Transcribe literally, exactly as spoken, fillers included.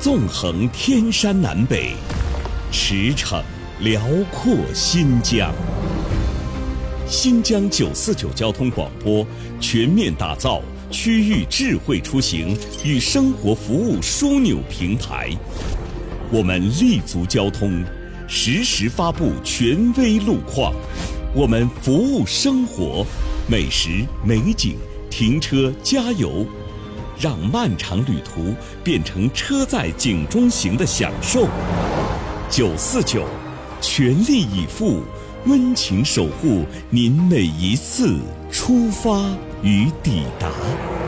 纵横天山南北，驰骋辽阔新疆。新疆九四九交通广播全面打造区域智慧出行与生活服务枢纽平台，我们立足交通，实时发布权威路况，我们服务生活，美食美景，停车加油，让漫长旅途变成车载景中行的享受。九四九，全力以赴，温情守护您每一次出发与抵达。